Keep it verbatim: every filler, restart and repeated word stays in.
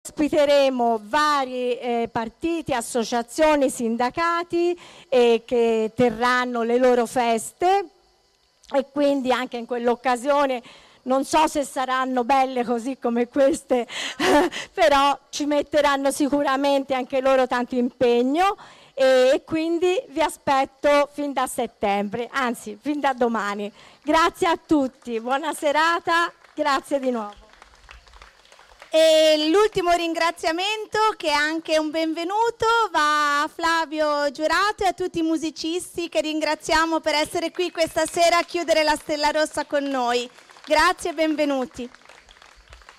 ospiteremo vari eh, partiti, associazioni, sindacati eh, che terranno le loro feste, e quindi anche in quell'occasione non so se saranno belle così come queste, però ci metteranno sicuramente anche loro tanto impegno, e quindi vi aspetto fin da settembre, anzi fin da domani. Grazie a tutti, buona serata, grazie di nuovo. E l'ultimo ringraziamento, che è anche un benvenuto, va a Flavio Giurato e a tutti i musicisti che ringraziamo per essere qui questa sera a chiudere la Stella Rossa con noi. Grazie e benvenuti.